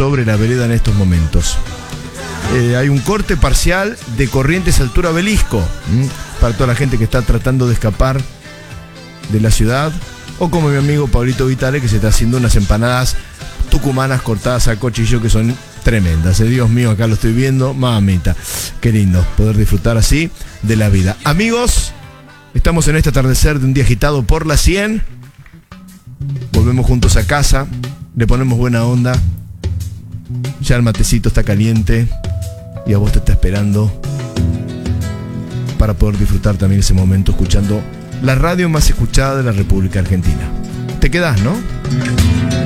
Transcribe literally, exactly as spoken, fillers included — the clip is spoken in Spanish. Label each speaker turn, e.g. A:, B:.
A: sobre la vereda en estos momentos. Eh, hay un corte parcial de Corrientes altura Obelisco, ¿m? para toda la gente que está tratando de escapar de la ciudad, o como mi amigo Pablito Vitale, que se está haciendo unas empanadas tucumanas cortadas a cuchillo que son tremendas. Eh, Dios mío, acá lo estoy viendo, mamita, qué lindo poder disfrutar así de la vida. Amigos, estamos en este atardecer de un día agitado por la cien. Volvemos juntos a casa, le ponemos buena onda. Ya el matecito está caliente y a vos te está esperando para poder disfrutar también ese momento escuchando la radio más escuchada de la República Argentina. Te quedás, ¿no?